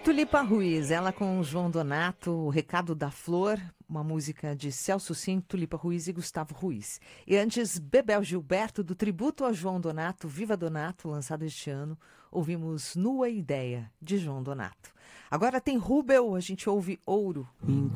Tulipa Ruiz, ela com João Donato, O Recado da Flor, uma música de Celso Sim, Tulipa Ruiz e Gustavo Ruiz. E antes, Bebel Gilberto, do tributo a João Donato, Viva Donato, lançado este ano, ouvimos Nua Ideia, de João Donato. Agora tem Rubel, a gente ouve Ouro.